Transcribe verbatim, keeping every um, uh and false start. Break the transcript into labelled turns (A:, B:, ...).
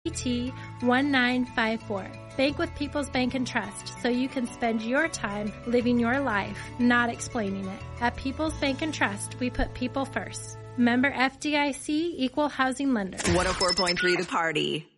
A: T one nine five four. Bank with People's Bank and Trust so you can spend your time living your life, not explaining it. At People's Bank and Trust, we put people first. Member F D I C, Equal Housing Lender.
B: one oh four point three The Party.